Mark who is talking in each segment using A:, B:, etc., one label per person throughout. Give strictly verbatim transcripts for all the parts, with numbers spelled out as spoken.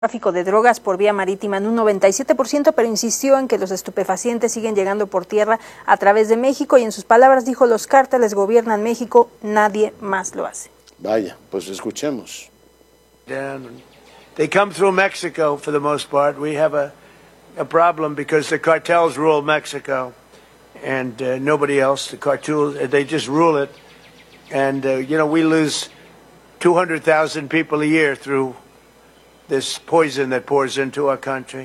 A: tráfico de drogas por vía marítima en un noventa y siete por ciento, pero insistió en que los estupefacientes siguen llegando por tierra a través de México y en sus palabras dijo: los cárteles gobiernan México, nadie más lo hace.
B: Vaya, pues escuchemos.
C: They come through Mexico for the most part. We have a, a problem because the cartels rule Mexico and uh, nobody else. The cartels, they just rule it. And, uh, you know, we lose two hundred thousand people a year through this poison that pours into our country.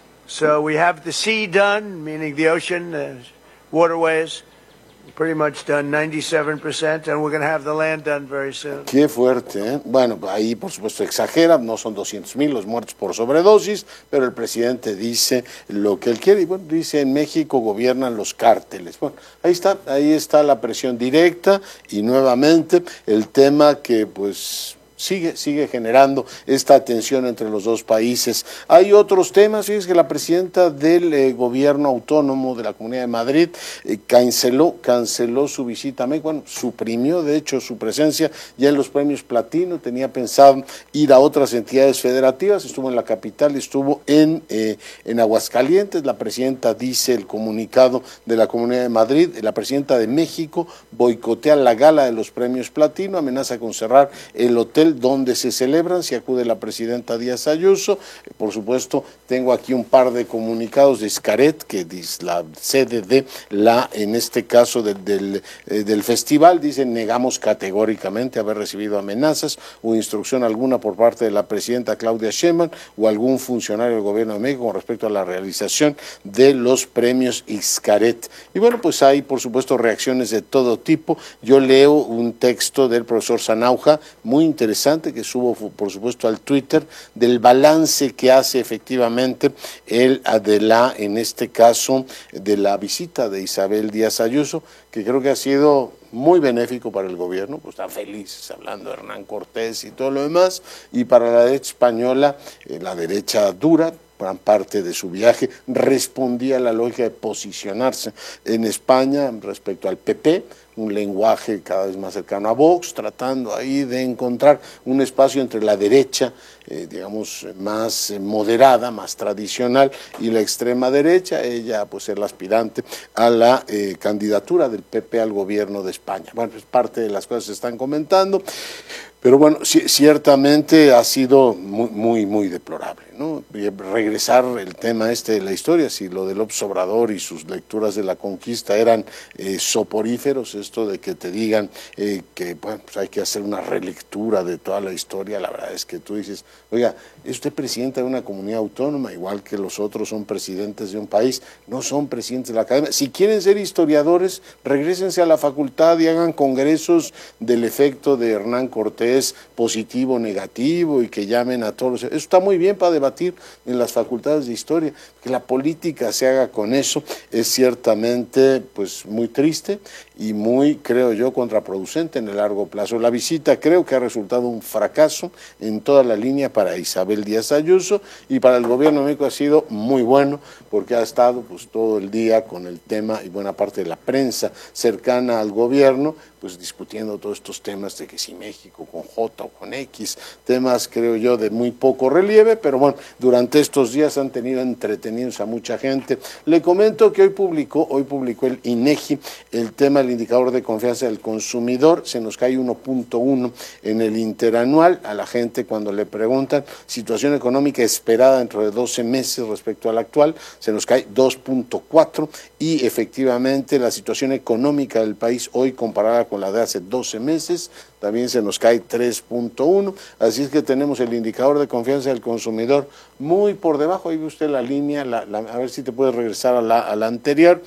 C: So we have the sea done, meaning the ocean, uh, waterways, pretty much done ninety-seven percent, and we're going to have the land done very soon.
B: Qué fuerte, ¿eh? Bueno, ahí por supuesto exagera, no son doscientos mil los muertos por sobredosis, pero el presidente dice lo que él quiere, y bueno, dice: en México gobiernan los cárteles. Bueno, ahí está, ahí está la presión directa, y nuevamente el tema que pues Sigue, sigue generando esta tensión entre los dos países. Hay otros temas, fíjense que la presidenta del eh, gobierno autónomo de la Comunidad de Madrid eh, canceló, canceló su visita a México, bueno, suprimió de hecho su presencia ya en los premios Platino, tenía pensado ir a otras entidades federativas, estuvo en la capital, estuvo en, eh, en Aguascalientes. La presidenta dice, el comunicado de la Comunidad de Madrid, la presidenta de México boicotea la gala de los premios Platino, amenaza con cerrar el hotel donde se celebran si acude la presidenta Díaz Ayuso. Por supuesto, tengo aquí un par de comunicados de Xcaret, que es la sede de la, en este caso del, del, eh, del festival. Dicen: negamos categóricamente haber recibido amenazas o instrucción alguna por parte de la presidenta Claudia Sheinbaum o algún funcionario del gobierno de México con respecto a la realización de los premios Xcaret. Y bueno, pues hay por supuesto reacciones de todo tipo. Yo leo un texto del profesor Sanauja muy interesante que subo por supuesto al Twitter, del balance que hace efectivamente el de la, en este caso, de la visita de Isabel Díaz Ayuso, que creo que ha sido muy benéfico para el gobierno, pues están felices hablando de Hernán Cortés y todo lo demás, y para la derecha española, eh, la derecha dura, gran parte de su viaje respondía a la lógica de posicionarse en España respecto al P P, un lenguaje cada vez más cercano a Vox, tratando ahí de encontrar un espacio entre la derecha, eh, digamos, más eh, moderada, más tradicional, y la extrema derecha. Ella, pues, ser la aspirante a la eh, candidatura del P P al gobierno de España. Bueno, pues parte de las cosas se están comentando, pero bueno, ciertamente ha sido muy, muy, muy deplorable, ¿no? Regresar el tema este de la historia, si lo de López Obrador y sus lecturas de la conquista eran eh, soporíferos, esto de que te digan eh, que bueno, pues hay que hacer una relectura de toda la historia, la verdad es que tú dices: oiga, es usted presidente de una comunidad autónoma, igual que los otros son presidentes de un país, no son presidentes de la academia. Si quieren ser historiadores, regrésense a la facultad y hagan congresos del efecto de Hernán Cortés, positivo o negativo, y que llamen a todos. Eso está muy bien para debatir en las facultades de historia. Que la política se haga con eso es ciertamente pues muy triste y muy, creo yo, contraproducente en el largo plazo. La visita creo que ha resultado un fracaso en toda la línea para Isabel Díaz Ayuso, y para el gobierno de México ha sido muy bueno, porque ha estado pues todo el día con el tema, y buena parte de la prensa cercana al gobierno pues discutiendo todos estos temas de que si México con J o con X, temas creo yo de muy poco relieve, pero bueno, durante estos días han tenido entretenidos a mucha gente. Le comento que hoy publicó, hoy publicó el INEGI el tema del indicador de confianza del consumidor. Se nos cae uno punto uno en el interanual. A la gente, cuando le preguntan situación económica esperada dentro de doce meses respecto al actual, se nos cae dos punto cuatro, y efectivamente la situación económica del país hoy comparada con la de hace doce meses, también se nos cae tres punto uno, así es que tenemos el indicador de confianza del consumidor muy por debajo. Ahí ve usted la línea, la, la, a ver si te puedes regresar a la, a la anterior,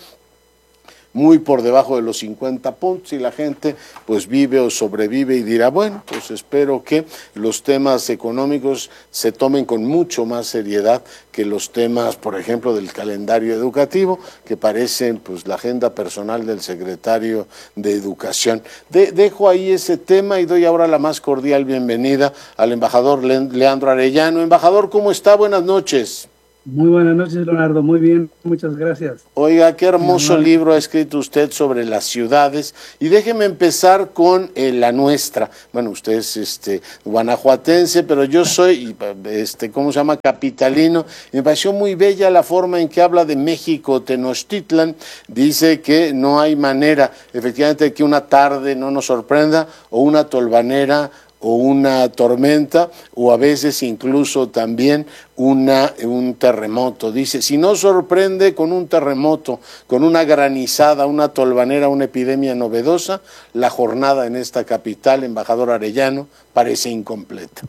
B: muy por debajo de los cincuenta puntos, y la gente pues vive o sobrevive y dirá: bueno, pues espero que los temas económicos se tomen con mucho más seriedad que los temas, por ejemplo, del calendario educativo, que parecen pues la agenda personal del secretario de Educación. De, dejo ahí ese tema y doy ahora la más cordial bienvenida al embajador Leandro Arellano. Embajador, ¿cómo está? Buenas noches.
D: Muy buenas noches, Leonardo. Muy bien, muchas gracias.
B: Oiga, qué hermoso libro ha escrito usted sobre las ciudades. Y déjeme empezar con eh, la nuestra. Bueno, usted es este, guanajuatense, pero yo soy, este, ¿cómo se llama? Capitalino. Y me pareció muy bella la forma en que habla de México, Tenochtitlan. Dice que no hay manera, efectivamente, que una tarde no nos sorprenda o una tolvanera o una tormenta, o a veces incluso también una, un terremoto. Dice, si no sorprende con un terremoto, con una granizada, una tolvanera, una epidemia novedosa, la jornada en esta capital, embajador Arellano, parece incompleta.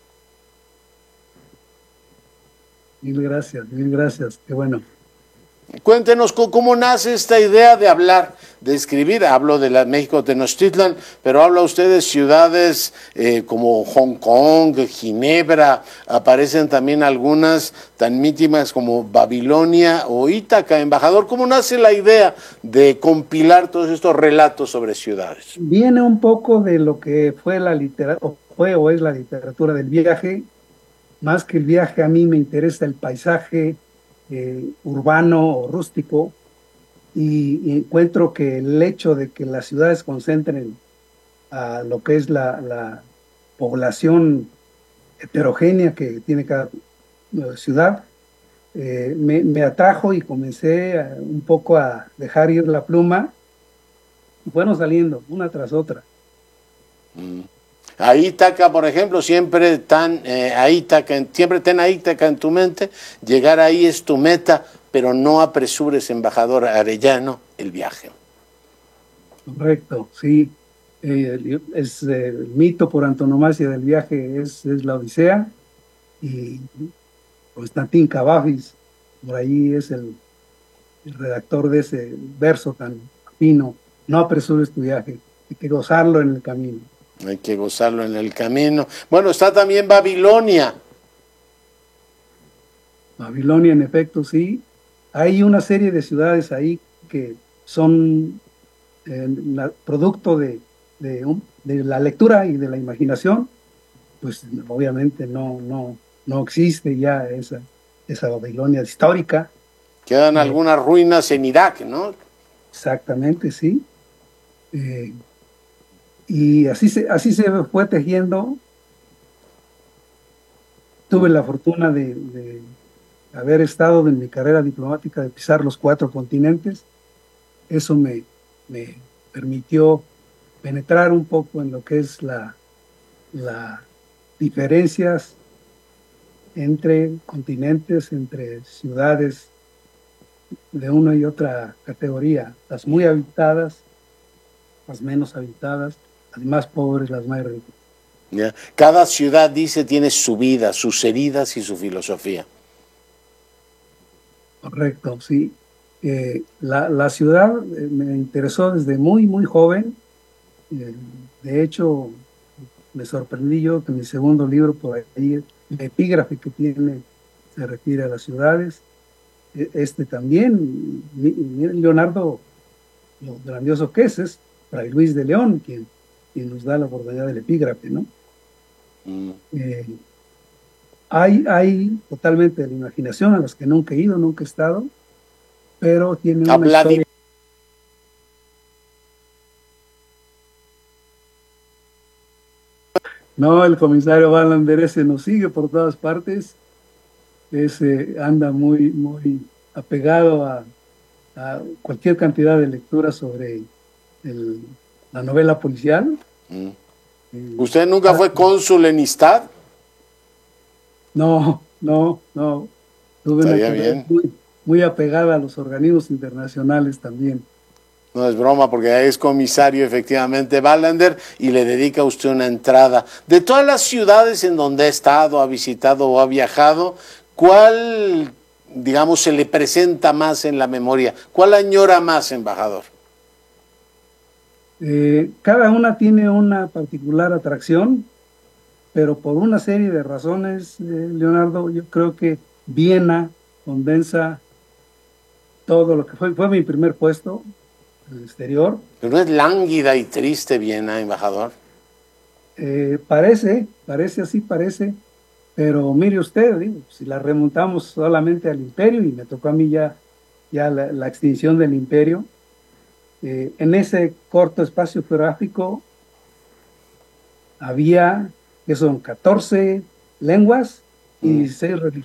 D: Mil gracias, mil gracias, qué bueno.
B: Cuéntenos cómo nace esta idea de hablar, de escribir. Hablo de la México Tenochtitlan, pero habla usted de ciudades eh, como Hong Kong, Ginebra, aparecen también algunas tan mítimas como Babilonia o Ítaca. Embajador, ¿cómo nace la idea de compilar todos estos relatos sobre ciudades?
D: Viene un poco de lo que fue la literatura, o fue o es la literatura del viaje. Más que el viaje, a mí me interesa el paisaje Eh, urbano o rústico, y, y encuentro que el hecho de que las ciudades concentren a lo que es la, la población heterogénea que tiene cada uh, ciudad, eh, me, me atrajo y comencé a, un poco a dejar ir la pluma, y fueron saliendo una tras otra.
B: Mm. A Ítaca, por ejemplo, siempre tan eh, a Ítaca, siempre ten a Ítaca en tu mente, llegar ahí es tu meta, pero no apresures, embajador Arellano, el viaje.
D: Correcto, sí. Eh, es eh, el mito por antonomasia del viaje es, es la Odisea, y Constantín Cavafis, por ahí es el, el redactor de ese verso tan fino: no apresures tu viaje, hay que gozarlo en el camino.
B: Hay que gozarlo en el camino. Bueno, está también Babilonia.
D: Babilonia, en efecto, sí. Hay una serie de ciudades ahí que son eh, la, producto de, de, un, de la lectura y de la imaginación. Pues obviamente no, no, no existe ya esa, esa Babilonia histórica.
B: Quedan
D: eh,
B: algunas ruinas en Irak, ¿no?
D: Exactamente, sí. Eh, Y así se, así se fue tejiendo. Tuve la fortuna de, de haber estado en mi carrera diplomática, de pisar los cuatro continentes. Eso me, me permitió penetrar un poco en lo que es la, la diferencias entre continentes, entre ciudades de una y otra categoría, las muy habitadas, las menos habitadas, las más pobres, las más ricas.
B: ¿Ya? Cada ciudad, dice, tiene su vida, sus heridas y su filosofía.
D: Correcto, sí. Eh, la, la ciudad eh, me interesó desde muy, muy joven. Eh, de hecho, me sorprendí yo que mi segundo libro, por ahí, el epígrafe que tiene, se refiere a las ciudades. Este también, Leonardo, lo grandioso que es, es Fray Luis de León, quien, quien nos da la oportunidad del epígrafe, ¿no? Mm. Eh, hay, hay totalmente de la imaginación, a las que nunca he ido, nunca he estado, pero tiene una
B: Habla
D: historia. No, el comisario Wallander ese nos sigue por todas partes. Ese anda muy, muy apegado a, a cualquier cantidad de lectura sobre el, la novela policial.
B: Mm. Eh, ¿Usted nunca fue cónsul en Istad?
D: No, no, no. Tuve una bien. Muy, muy apegada a los organismos internacionales también.
B: No es broma, porque es comisario efectivamente Wallander y le dedica a usted una entrada. De todas las ciudades en donde ha estado, ha visitado o ha viajado, ¿cuál, digamos, se le presenta más en la memoria? ¿Cuál añora más, embajador?
D: Eh, cada una tiene una particular atracción, pero por una serie de razones, eh, Leonardo, yo creo que Viena condensa todo lo que fue, fue mi primer puesto en el exterior.
B: Pero no es lánguida y triste Viena, embajador.
D: Eh, parece, parece así, parece, Pero mire usted, digo, si la remontamos solamente al imperio, y me tocó a mí ya, ya la, la extinción del imperio, eh, en ese corto espacio geográfico había, que son catorce lenguas y dieciséis